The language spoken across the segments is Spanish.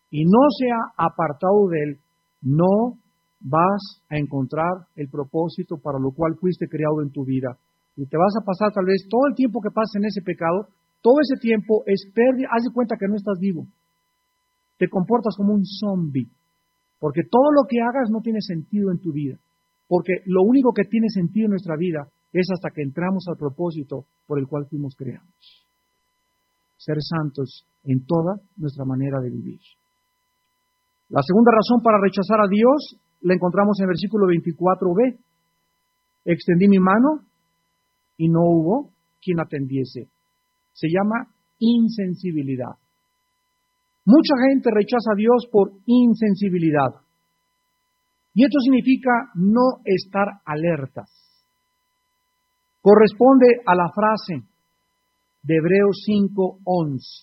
y no se ha apartado de él, no vas a encontrar el propósito para lo cual fuiste creado en tu vida. Y te vas a pasar tal vez todo el tiempo que pases en ese pecado, todo ese tiempo es pérdida, haz de cuenta que no estás vivo. Te comportas como un zombie, porque todo lo que hagas no tiene sentido en tu vida. Porque lo único que tiene sentido en nuestra vida es hasta que entramos al propósito por el cual fuimos creados. Ser santos en toda nuestra manera de vivir. La segunda razón para rechazar a Dios la encontramos en el versículo 24b. Extendí mi mano y no hubo quien atendiese. Se llama insensibilidad. Mucha gente rechaza a Dios por insensibilidad. Y esto significa no estar alertas. Corresponde a la frase de Hebreos 5:11,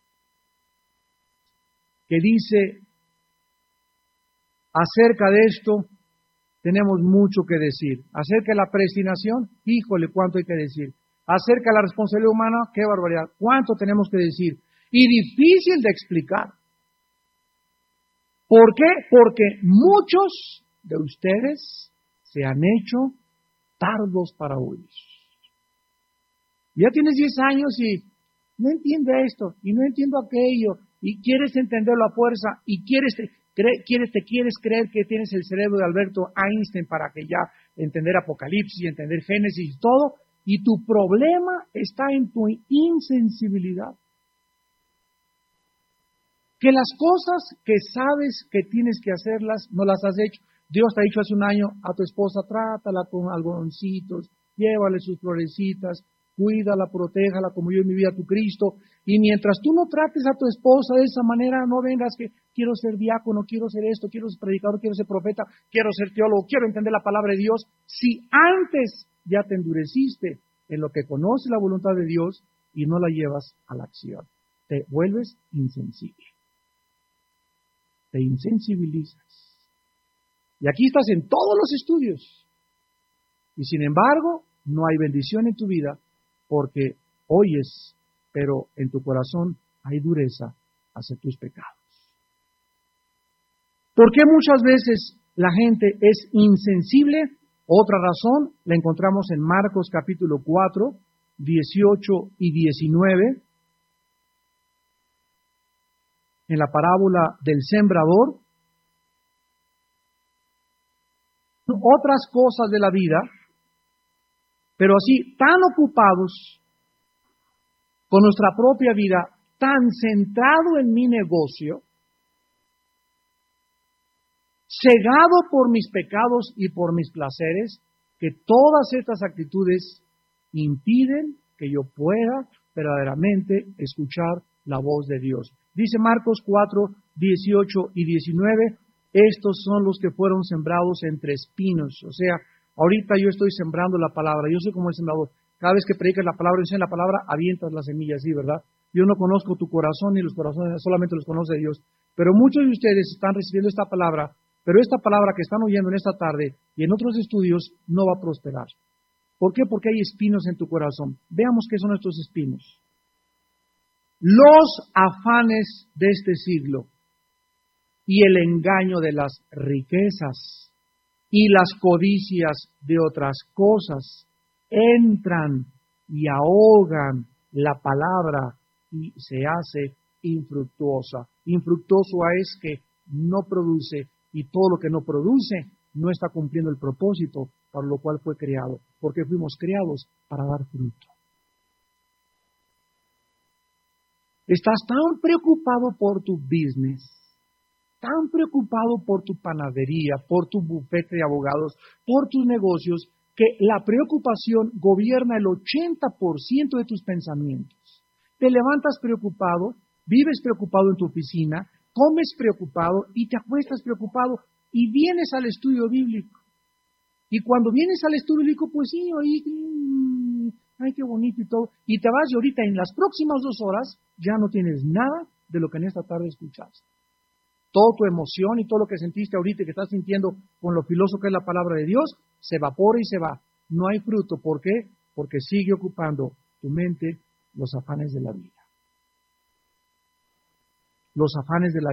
que dice, acerca de esto tenemos mucho que decir. Acerca de la predestinación, híjole, cuánto hay que decir. Acerca de la responsabilidad humana, qué barbaridad, cuánto tenemos que decir. Y difícil de explicar. ¿Por qué? Porque muchos de ustedes se han hecho tardos para oír. Ya tienes 10 años y no entiendo esto, y no entiendo aquello, y quieres entenderlo a fuerza, y te quieres creer que tienes el cerebro de Alberto Einstein para que ya entender Apocalipsis y entender Génesis y todo, y tu problema está en tu insensibilidad. Que las cosas que sabes que tienes que hacerlas, no las has hecho. Dios te ha dicho hace un año a tu esposa, trátala con algodoncitos, llévale sus florecitas, cuídala, protéjala como yo en mi vida a tu Cristo. Y mientras tú no trates a tu esposa de esa manera, no vengas que quiero ser diácono, quiero ser esto, quiero ser predicador, quiero ser profeta, quiero ser teólogo, quiero entender la palabra de Dios. Si antes ya te endureciste en lo que conoces la voluntad de Dios y no la llevas a la acción, te vuelves insensible. Te insensibilizas. Y aquí estás en todos los estudios. Y sin embargo, no hay bendición en tu vida porque oyes, pero en tu corazón hay dureza hacia tus pecados. ¿Por qué muchas veces la gente es insensible? Otra razón la encontramos en Marcos capítulo 4, 18 y 19. En la parábola del sembrador, otras cosas de la vida, pero así tan ocupados con nuestra propia vida, tan centrado en mi negocio, cegado por mis pecados y por mis placeres, que todas estas actitudes impiden que yo pueda verdaderamente escuchar la voz de Dios. Dice Marcos 4, 18 y 19, estos son los que fueron sembrados entre espinos. O sea, ahorita yo estoy sembrando la palabra, yo soy como el sembrador. Cada vez que predicas la palabra, enseñas la palabra, avientas las semillas, ¿sí, verdad? Yo no conozco tu corazón ni los corazones, solamente los conoce Dios. Pero muchos de ustedes están recibiendo esta palabra, pero esta palabra que están oyendo en esta tarde y en otros estudios no va a prosperar. ¿Por qué? Porque hay espinos en tu corazón. Veamos qué son estos espinos. Los afanes de este siglo y el engaño de las riquezas y las codicias de otras cosas entran y ahogan la palabra y se hace infructuosa. Infructuoso es que no produce, y todo lo que no produce no está cumpliendo el propósito para lo cual fue creado, porque fuimos creados para dar fruto. Estás tan preocupado por tu business, tan preocupado por tu panadería, por tu bufete de abogados, por tus negocios, que la preocupación gobierna el 80% de tus pensamientos. Te levantas preocupado, vives preocupado en tu oficina, comes preocupado y te acuestas preocupado y vienes al estudio bíblico. Y cuando vienes al estudio bíblico, pues sí, ay, qué bonito y todo. Y te vas y ahorita en las próximas 2 horas ya no tienes nada de lo que en esta tarde escuchaste. Toda tu emoción y todo lo que sentiste ahorita y que estás sintiendo con lo filoso que es la palabra de Dios, se evapora y se va. No hay fruto. ¿Por qué? Porque sigue ocupando tu mente los afanes de la vida. Los afanes de la